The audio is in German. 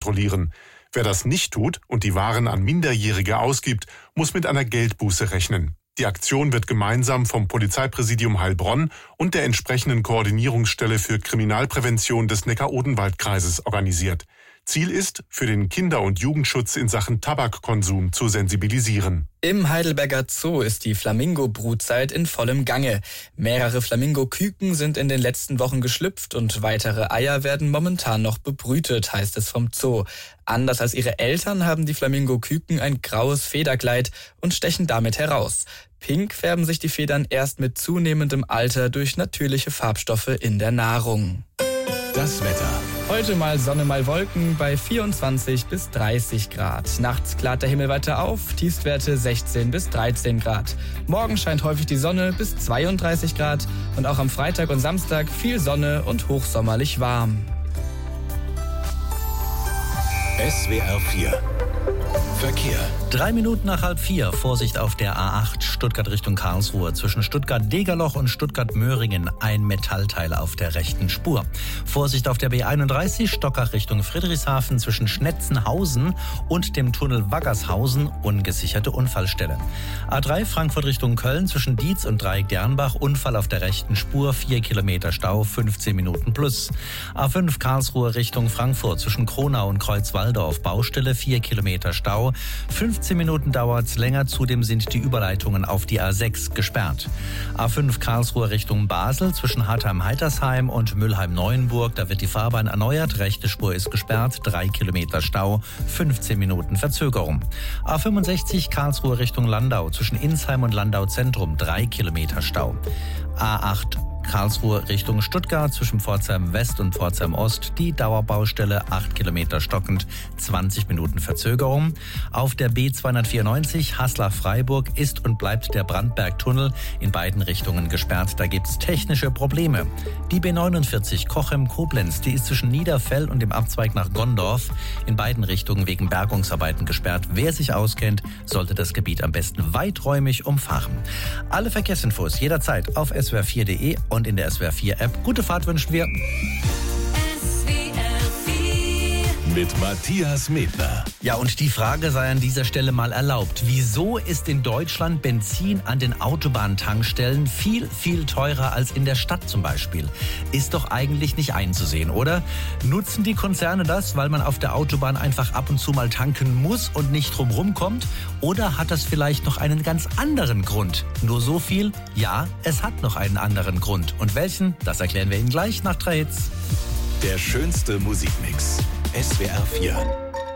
kontrollieren. Wer das nicht tut und die Waren an Minderjährige ausgibt, muss mit einer Geldbuße rechnen. Die Aktion wird gemeinsam vom Polizeipräsidium Heilbronn und der entsprechenden Koordinierungsstelle für Kriminalprävention des Neckar-Odenwald-Kreises organisiert. Ziel ist, für den Kinder- und Jugendschutz in Sachen Tabakkonsum zu sensibilisieren. Im Heidelberger Zoo ist die Flamingo-Brutzeit in vollem Gange. Mehrere Flamingo-Küken sind in den letzten Wochen geschlüpft und weitere Eier werden momentan noch bebrütet, heißt es vom Zoo. Anders als ihre Eltern haben die Flamingo-Küken ein graues Federkleid und stechen damit heraus. Pink färben sich die Federn erst mit zunehmendem Alter durch natürliche Farbstoffe in der Nahrung. Das Wetter. Heute mal Sonne, mal Wolken bei 24 bis 30 Grad. Nachts klart der Himmel weiter auf, Tiefstwerte 16 bis 13 Grad. Morgen scheint häufig die Sonne bis 32 Grad und auch am Freitag und Samstag viel Sonne und hochsommerlich warm. SWR 4 Verkehr. 3 Minuten nach 3:30. Vorsicht auf der A8 Stuttgart Richtung Karlsruhe. Zwischen Stuttgart-Degerloch und Stuttgart-Möhringen ein Metallteil auf der rechten Spur. Vorsicht auf der B31 Stockach Richtung Friedrichshafen. Zwischen Schnetzenhausen und dem Tunnel Waggershausen ungesicherte Unfallstelle. A3 Frankfurt Richtung Köln. Zwischen Dietz und Dreieck-Dernbach Unfall auf der rechten Spur. 4 Kilometer Stau, 15 Minuten plus. A5 Karlsruhe Richtung Frankfurt. Zwischen Kronau und Kreuzwaldorf Baustelle. 4 Kilometer Stau. 15 Minuten dauert's länger, zudem sind die Überleitungen auf die A6 gesperrt. A5 Karlsruhe Richtung Basel zwischen Hartheim-Heitersheim und Mülheim-Neuenburg, da wird die Fahrbahn erneuert, rechte Spur ist gesperrt, 3 Kilometer Stau, 15 Minuten Verzögerung. A65 Karlsruhe Richtung Landau zwischen Insheim und Landau Zentrum, 3 Kilometer Stau. A8 Karlsruhe Richtung Stuttgart zwischen Pforzheim West und Pforzheim Ost. Die Dauerbaustelle 8 Kilometer stockend, 20 Minuten Verzögerung. Auf der B294 Haslach-Freiburg ist und bleibt der Brandbergtunnel in beiden Richtungen gesperrt. Da gibt's technische Probleme. Die B49 Cochem-Koblenz, die ist zwischen Niederfell und dem Abzweig nach Gondorf in beiden Richtungen wegen Bergungsarbeiten gesperrt. Wer sich auskennt, sollte das Gebiet am besten weiträumig umfahren. Alle Verkehrsinfos jederzeit auf swr4.de und in der SWR 4 App. Gute Fahrt wünschen wir. Mit Matthias Medner. Ja, und die Frage sei an dieser Stelle mal erlaubt. Wieso ist in Deutschland Benzin an den Autobahntankstellen viel, viel teurer als in der Stadt zum Beispiel? Ist doch eigentlich nicht einzusehen, oder? Nutzen die Konzerne das, weil man auf der Autobahn einfach ab und zu mal tanken muss und nicht drumherum kommt? Oder hat das vielleicht noch einen ganz anderen Grund? Nur so viel? Ja, es hat noch einen anderen Grund. Und welchen? Das erklären wir Ihnen gleich nach 3 Hits. Der schönste Musikmix. SWR 4